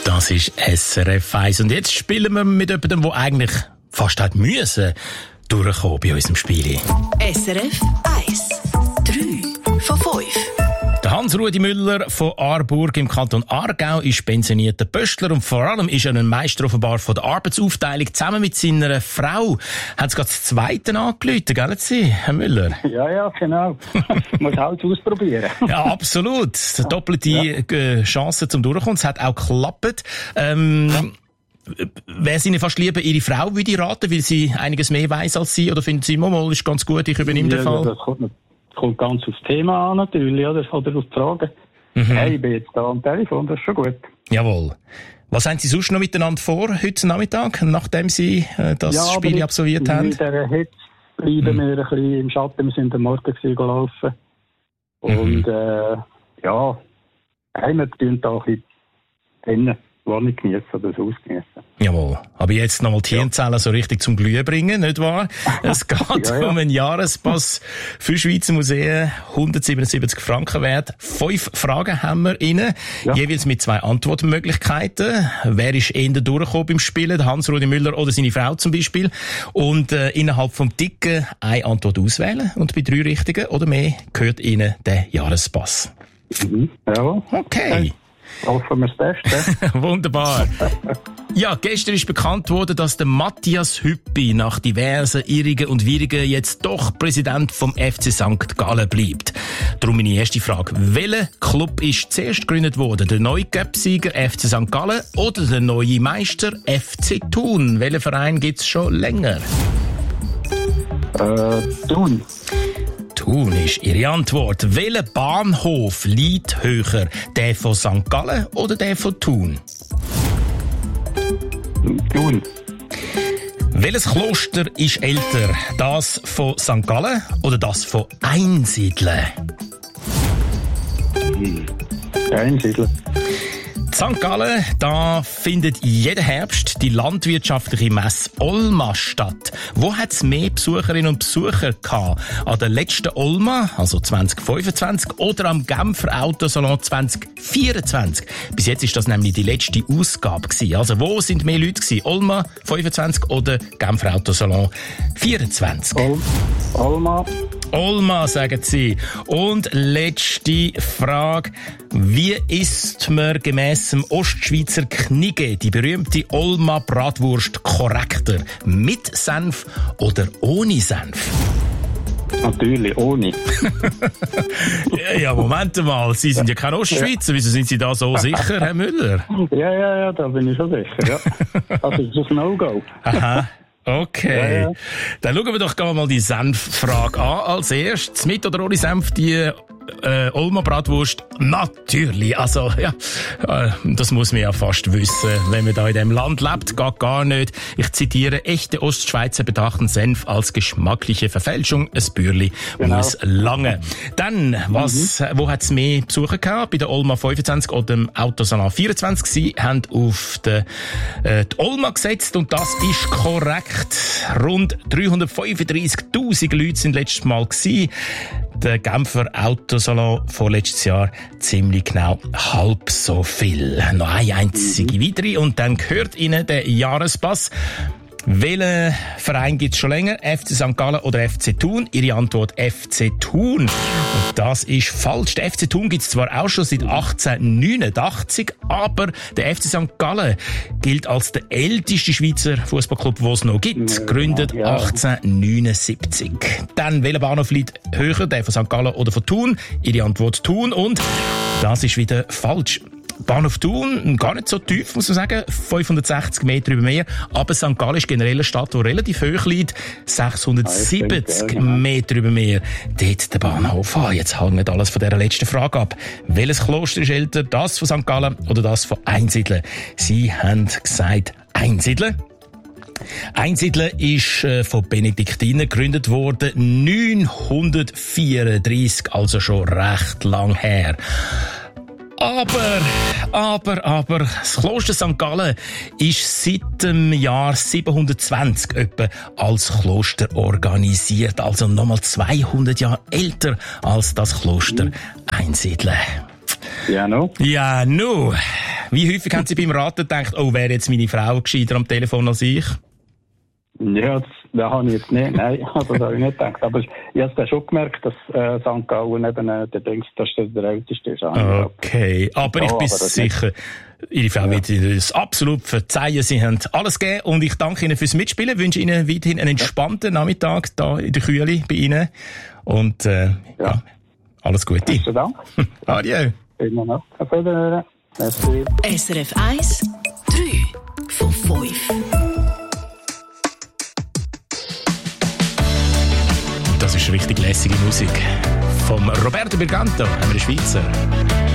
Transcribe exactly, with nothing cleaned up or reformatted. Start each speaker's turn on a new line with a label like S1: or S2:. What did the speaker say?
S1: Das ist S R F eins. Und jetzt spielen wir mit jemandem, der eigentlich fast hat müssen durchkommen bei unserem Spiel.
S2: S R F eins. drei von fünf.
S1: Der Hans-Rudi Müller von Aarburg im Kanton Aargau ist pensionierter Pöstler und vor allem ist er ein Meister offenbar von der Arbeitsaufteilung. Zusammen mit seiner Frau hat es gerade das Zweite angerufen, gell Sie, Herr Müller?
S3: Ja, ja, genau. Muss alles ausprobieren.
S1: Ja, absolut. Doppelte ja. Chance zum Durchkommen. Es hat auch geklappt. Ähm, ja. Wäre es Ihnen fast lieber, Ihre Frau würde ich raten, weil sie einiges mehr weiss als Sie, oder finden Sie, mal, ist ganz gut, ich übernehme
S3: ja,
S1: den Fall?
S3: Das kommt, kommt ganz aufs Thema an, natürlich, oder, oder auf die Frage. Mhm. Hey, ich bin jetzt da am Telefon, das ist schon gut.
S1: Jawohl. Was haben Sie sonst noch miteinander vor, heute Nachmittag, nachdem Sie äh, das ja, Spiel ich, absolviert haben?
S3: In dieser Hitze bleiben mhm. wir ein bisschen im Schatten, wir sind am Morgen gelaufen. Und, mhm. äh, ja, hey, wir tun da ein bisschen drinnen. Wohnung geniessen oder das Haus geniessen.
S1: Jawohl. Aber jetzt nochmal die Hirnzellen so richtig zum Glühen bringen, nicht wahr? Es geht ja, ja. um einen Jahrespass für Schweizer Museen, hundertsiebenundsiebzig Franken wert. Fünf Fragen haben wir Ihnen, ja. jeweils mit zwei Antwortmöglichkeiten. Wer ist eher durchgekommen beim Spielen? Hans-Rudi Müller oder seine Frau zum Beispiel. Und äh, innerhalb vom Ticken eine Antwort auswählen und bei drei richtigen oder mehr gehört Ihnen der Jahrespass.
S3: Mhm. Ja.
S1: Okay. okay.
S3: Hoffen wir das Beste.
S1: Wunderbar. Ja, gestern ist bekannt worden, dass der Matthias Hüppi nach diversen Irrigen und Wirrigen jetzt doch Präsident vom F C Sankt Gallen bleibt. Darum meine erste Frage. Welcher Club ist zuerst gegründet worden? Der neue Cup-Sieger F C Sankt Gallen oder der neue Meister F C Thun? Welchen Verein gibt's schon länger?
S3: Äh, Thun.
S1: Thun ist Ihre Antwort. Welcher Bahnhof liegt höher? Der von Sankt Gallen oder der von Thun?
S3: Thun.
S1: Welches Kloster ist älter? Das von Sankt Gallen oder das von Einsiedeln?
S3: Einsiedeln.
S1: Sankt Gallen, da findet jeden Herbst die landwirtschaftliche Messe Olma statt. Wo hat es mehr Besucherinnen und Besucher gehabt? An der letzten Olma, also zwanzig fünfundzwanzig, oder am Genfer Autosalon zwanzig vierundzwanzig? Bis jetzt ist das nämlich die letzte Ausgabe gewesen. Also wo sind mehr Leute gewesen? Olma fünfundzwanzig oder Genfer Autosalon vierundzwanzig?
S3: Ol- Olma.
S1: Olma, sagen Sie. Und letzte Frage. Wie isst man gemäss dem Ostschweizer Knigge die berühmte Olma Bratwurst korrekter? Mit Senf oder ohne Senf?
S3: Natürlich, ohne.
S1: ja, ja, Moment mal. Sie sind ja kein Ostschweizer. Wieso sind Sie da so sicher, Herr Müller?
S3: Ja, ja, ja, da bin ich schon sicher, ja. Also, das ist ein No-Go.
S1: Aha. Okay.
S3: Ja, ja.
S1: Dann schauen wir doch mal die Senffrage an. Als erstes, mit oder ohne Senf, die äh, Olma Bratwurst? Natürlich. Also, ja, äh, das muss man ja fast wissen. Wenn man da in dem Land lebt, geht gar nicht. Ich zitiere, echte Ostschweizer betrachten Senf als geschmackliche Verfälschung. Ein Bürli genau. muss lange. Dann, was, mhm. wo hat's mehr Besucher gehabt? Bei der Olma fünfundzwanzig oder dem Autosalon vierundzwanzig? Sie haben auf die, äh, die Olma gesetzt und das ist korrekt. Rund dreihundertfünfunddreissigtausend Leute sind letztes Mal gewesen. Der Genfer Autosalon von letztes Jahr ziemlich genau halb so viel. Noch eine einzige mhm. weitere und dann gehört Ihnen der Jahrespass. Welchen Verein gibt es schon länger? F C Sankt Gallen oder F C Thun? Ihre Antwort F C Thun. Und das ist falsch. Der F C Thun gibt es zwar auch schon seit achtzehnhundertneunundachtzig, aber der F C Sankt Gallen gilt als der älteste Schweizer Fußballclub, den es noch gibt. Gegründet achtzehnhundertneunundsiebzig. Dann, welcher Bahnhof liegt höher? Der von Sankt Gallen oder von Thun? Ihre Antwort Thun. Und das ist wieder falsch. Bahnhof Thun, gar nicht so tief, muss man sagen, fünfhundertsechzig Meter über Meer, aber Sankt Gallen ist generell eine Stadt, die relativ hoch liegt, sechshundertsiebzig Meter über Meer. Dort der Bahnhof. Ah, jetzt hängt alles von dieser letzten Frage ab. Welches Kloster ist älter, das von Sankt Gallen oder das von Einsiedeln? Sie haben gesagt Einsiedeln. Einsiedeln ist äh, von Benediktinern gegründet worden, neunhundertvierunddreissig, also schon recht lang her. Aber, aber, aber, das Kloster Sankt Gallen ist seit dem Jahr siebenhundertzwanzig etwa als Kloster organisiert. Also nochmal zweihundert Jahre älter als das Kloster Einsiedeln.
S3: Ja, no.
S1: Ja, no. Wie häufig haben Sie beim Raten gedacht, oh, wäre jetzt meine Frau gescheiter am Telefon als ich?
S3: Ja, das, das habe ich jetzt nicht, nein, also das habe ich nicht gedacht. Aber ich habe es schon gemerkt, dass äh, Sankt Gallen eben äh, der Dings, dass das der Älteste ist.
S1: Okay, aber
S3: ja,
S1: ich bin
S3: aber
S1: sicher, nicht. Ihre Frau ja. wird Ihnen das absolut verzeihen. Sie haben alles gegeben und ich danke Ihnen fürs Mitspielen, wünsche Ihnen weiterhin einen entspannten Nachmittag da in der Kühle bei Ihnen und äh, ja. ja, alles Gute.
S3: Besten Dank.
S1: Adieu.
S3: Immer noch. Auf Wiedersehen. Merci.
S2: S R F eins, drei von fünf.
S1: Das ist richtig lässige Musik. Vom Roberto Berganto, einem Schweizer.